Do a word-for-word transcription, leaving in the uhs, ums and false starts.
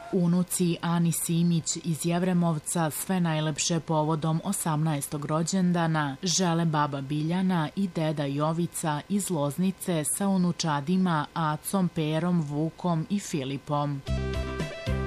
Unuci Ani Simić iz Jevremovca sve najlepše povodom osamnaestog rođendana žele baba Biljana i deda Jovica iz Loznice sa unučadima Acom, Perom, Vukom i Filipom.